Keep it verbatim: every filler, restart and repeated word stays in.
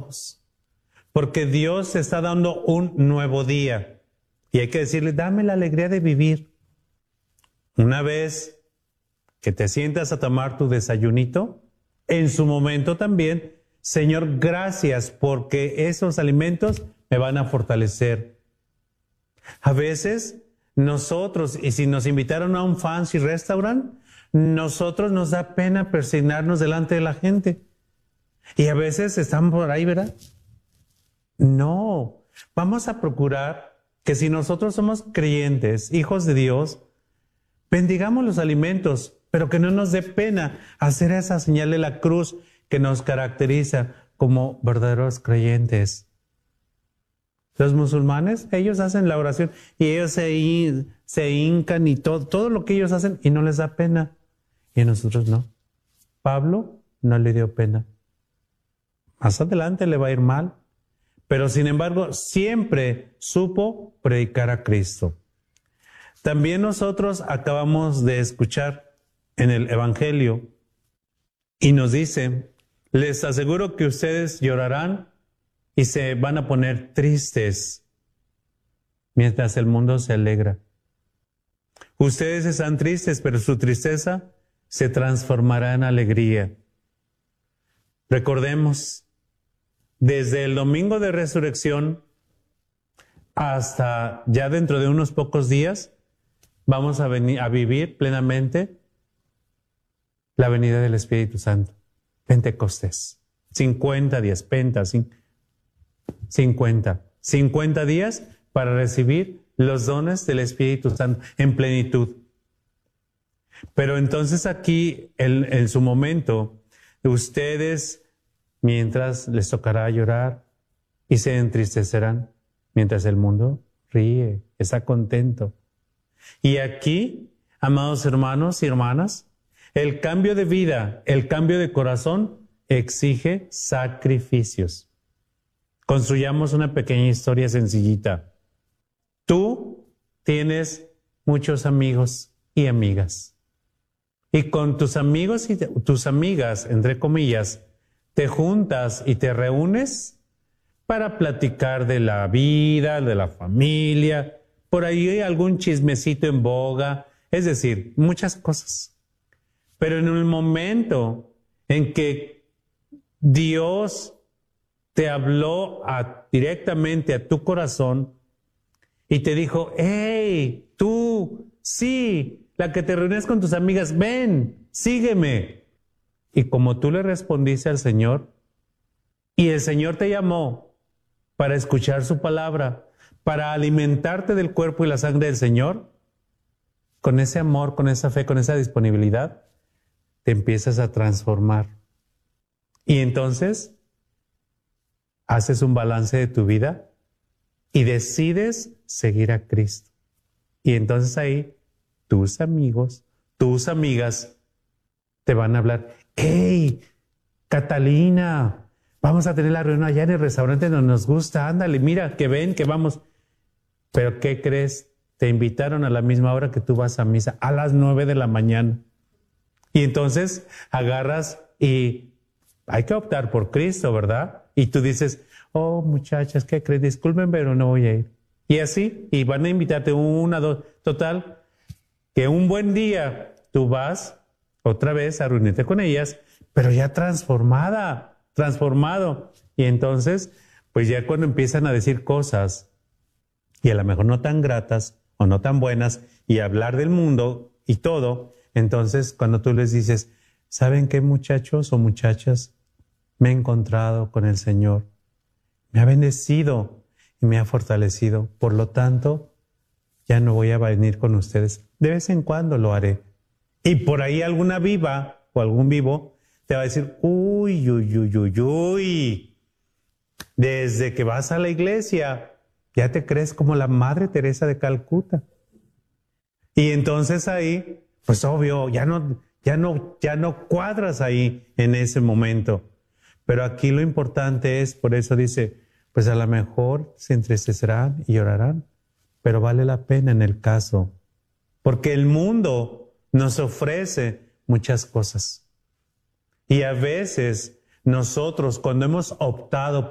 ojos, porque Dios te está dando un nuevo día y hay que decirle, dame la alegría de vivir. Una vez que te sientas a tomar tu desayunito, en su momento también, Señor, gracias porque esos alimentos me van a fortalecer. A veces nosotros, y si nos invitaron a un fancy restaurant, nosotros nos da pena persignarnos delante de la gente. Y a veces están por ahí, ¿verdad? No, vamos a procurar que si nosotros somos creyentes, hijos de Dios, bendigamos los alimentos, pero que no nos dé pena hacer esa señal de la cruz que nos caracteriza como verdaderos creyentes. Los musulmanes, ellos hacen la oración y ellos se, se hincan y todo, todo lo que ellos hacen y no les da pena. Y a nosotros no. Pablo no le dio pena. Más adelante le va a ir mal, pero sin embargo siempre supo predicar a Cristo. También nosotros acabamos de escuchar en el Evangelio y nos dice, les aseguro que ustedes llorarán y se van a poner tristes mientras el mundo se alegra. Ustedes están tristes, pero su tristeza se transformará en alegría. Recordemos, desde el domingo de resurrección hasta ya dentro de unos pocos días, vamos a, venir, a vivir plenamente la venida del Espíritu Santo. Pentecostés. cincuenta días, penta, cincuenta. cincuenta días para recibir los dones del Espíritu Santo en plenitud. Pero entonces aquí, en, en su momento, ustedes, mientras les tocará llorar y se entristecerán, mientras el mundo ríe, está contento. Y aquí, amados hermanos y hermanas, el cambio de vida, el cambio de corazón exige sacrificios. Construyamos una pequeña historia sencillita. Tú tienes muchos amigos y amigas. Y con tus amigos y tus amigas, entre comillas, te juntas y te reúnes para platicar de la vida, de la familia. Por ahí hay algún chismecito en boga. Es decir, muchas cosas. Pero en el momento en que Dios te habló a, directamente a tu corazón y te dijo, hey, tú, sí, la que te reúnes con tus amigas, ven, sígueme. Y como tú le respondiste al Señor, y el Señor te llamó para escuchar su palabra, para alimentarte del cuerpo y la sangre del Señor, con ese amor, con esa fe, con esa disponibilidad, te empiezas a transformar. Y entonces haces un balance de tu vida y decides seguir a Cristo. Y entonces ahí tus amigos, tus amigas te van a hablar, hey, Catalina, vamos a tener la reunión allá en el restaurante donde nos gusta, ándale, mira, que ven, que vamos. Pero ¿qué crees? Te invitaron a la misma hora que tú vas a misa, a las nueve de la mañana. Y entonces agarras y hay que optar por Cristo, ¿verdad? Y tú dices, oh, muchachas, ¿qué crees? Disculpen, pero no voy a ir. Y así, y van a invitarte una, dos, total, que un buen día tú vas otra vez a reunirte con ellas, pero ya transformada, transformado. Y entonces, pues ya cuando empiezan a decir cosas, y a lo mejor no tan gratas o no tan buenas, y hablar del mundo y todo, entonces cuando tú les dices, ¿saben qué, muchachos o muchachas? Me he encontrado con el Señor, me ha bendecido y me ha fortalecido. Por lo tanto, ya no voy a venir con ustedes. De vez en cuando lo haré. Y por ahí alguna viva o algún vivo te va a decir, uy, uy, uy, uy, uy. Desde que vas a la iglesia, ya te crees como la Madre Teresa de Calcuta. Y entonces ahí, pues obvio, ya no, ya no, ya no cuadras ahí en ese momento. Pero aquí lo importante es, por eso dice, pues a lo mejor se entristecerán y llorarán, pero vale la pena en el caso, porque el mundo nos ofrece muchas cosas. Y a veces nosotros, cuando hemos optado